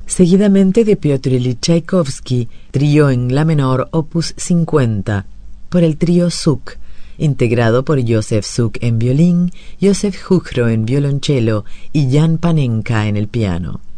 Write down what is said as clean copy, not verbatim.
Seguidamente de Piotr Ilich Tchaikovsky, trío en la menor opus 50, por el trío Suk, integrado por Josef Suk en violín, Josef Juchro en violonchelo y Jan Panenka en el piano.